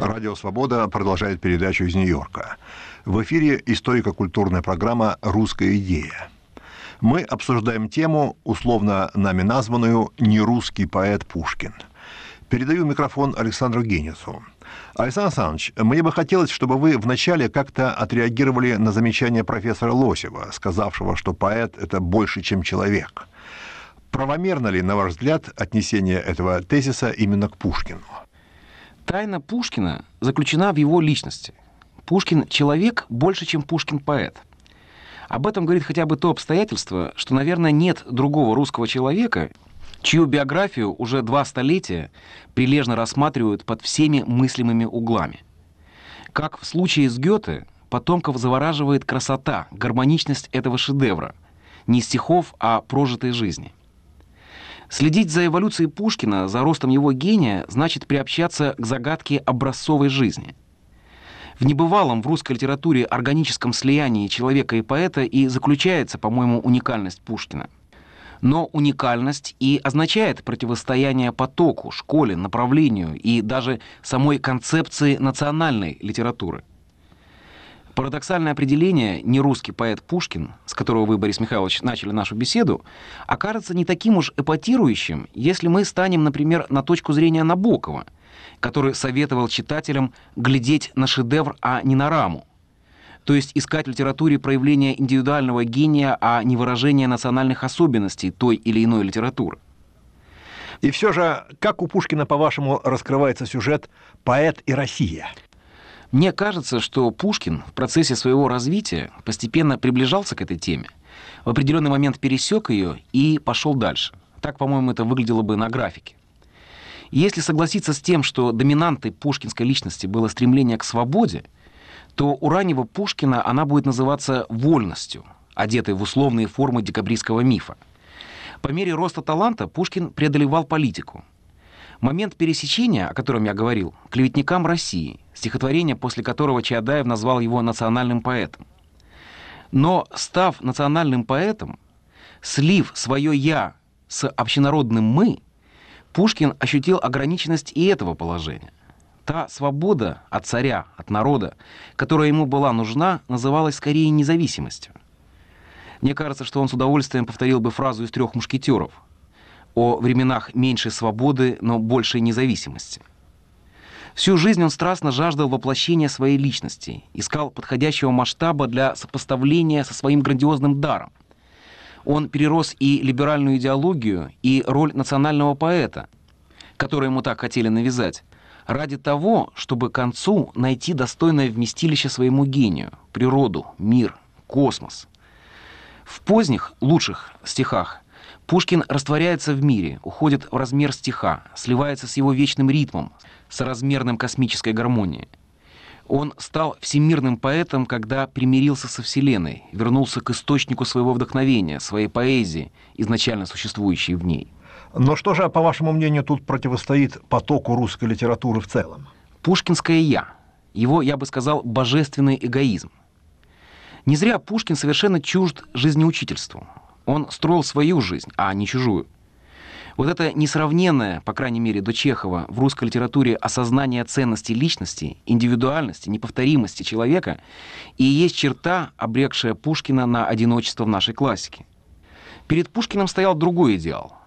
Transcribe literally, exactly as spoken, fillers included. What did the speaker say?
Радио «Свобода» продолжает передачу из Нью-Йорка. В эфире историко-культурная программа «Русская идея». Мы обсуждаем тему, условно нами названную «Нерусский поэт Пушкин». Передаю микрофон Александру Генису. Александр Александрович, мне бы хотелось, чтобы вы вначале как-то отреагировали на замечание профессора Лосева, сказавшего, что поэт – это больше, чем человек. Правомерно ли, на ваш взгляд, отнесение этого тезиса именно к Пушкину? Тайна Пушкина заключена в его личности. Пушкин – человек больше, чем Пушкин – поэт. Об этом говорит хотя бы то обстоятельство, что, наверное, нет другого русского человека, чью биографию уже два столетия прилежно рассматривают под всеми мыслимыми углами. Как в случае с Гёте, потомков завораживает красота, гармоничность этого шедевра, не стихов, а прожитой жизни. Следить за эволюцией Пушкина, за ростом его гения, значит приобщаться к загадке образцовой жизни. В небывалом в русской литературе органическом слиянии человека и поэта и заключается, по-моему, уникальность Пушкина. Но уникальность и означает противостояние потоку, школе, направлению и даже самой концепции национальной литературы. Парадоксальное определение «нерусский поэт Пушкин», с которого вы, Борис Михайлович, начали нашу беседу, окажется не таким уж эпатирующим, если мы станем, например, на точку зрения Набокова, который советовал читателям глядеть на шедевр, а не на раму. То есть искать в литературе проявление индивидуального гения, а не выражение национальных особенностей той или иной литературы. И все же, как у Пушкина, по-вашему, раскрывается сюжет «Поэт и Россия»? Мне кажется, что Пушкин в процессе своего развития постепенно приближался к этой теме, в определенный момент пересек ее и пошел дальше. Так, по-моему, это выглядело бы на графике. Если согласиться с тем, что доминантой пушкинской личности было стремление к свободе, то у раннего Пушкина она будет называться вольностью, одетой в условные формы декабристского мифа. По мере роста таланта Пушкин преодолевал политику. Момент пересечения, о котором я говорил, «Клеветникам России», стихотворение, после которого Чаадаев назвал его национальным поэтом. Но, став национальным поэтом, слив свое «я» с общенародным «мы», Пушкин ощутил ограниченность и этого положения. Та свобода от царя, от народа, которая ему была нужна, называлась скорее независимостью. Мне кажется, что он с удовольствием повторил бы фразу из «Трех мушкетеров» о временах меньшей свободы, но большей независимости. Всю жизнь он страстно жаждал воплощения своей личности, искал подходящего масштаба для сопоставления со своим грандиозным даром. Он перерос и либеральную идеологию, и роль национального поэта, которую ему так хотели навязать, ради того, чтобы к концу найти достойное вместилище своему гению, природу, мир, космос. В поздних, лучших стихах Пушкин растворяется в мире, уходит в размер стиха, сливается с его вечным ритмом, соразмерным космической гармонией. Он стал всемирным поэтом, когда примирился со Вселенной, вернулся к источнику своего вдохновения, своей поэзии, изначально существующей в ней. Но что же, по вашему мнению, тут противостоит потоку русской литературы в целом? Пушкинское «я». Его, я бы сказал, божественный эгоизм. Не зря Пушкин совершенно чужд жизнеучительству. Он строил свою жизнь, а не чужую. Вот это несравненное, по крайней мере, до Чехова, в русской литературе осознание ценности личности, индивидуальности, неповторимости человека и есть черта, обрекшая Пушкина на одиночество в нашей классике. Перед Пушкиным стоял другой идеал